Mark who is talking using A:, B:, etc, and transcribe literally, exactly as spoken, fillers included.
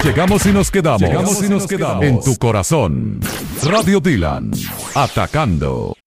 A: Llegamos y nos quedamos. Llegamos y nos quedamos en tu corazón. Radio Dylan, atacando.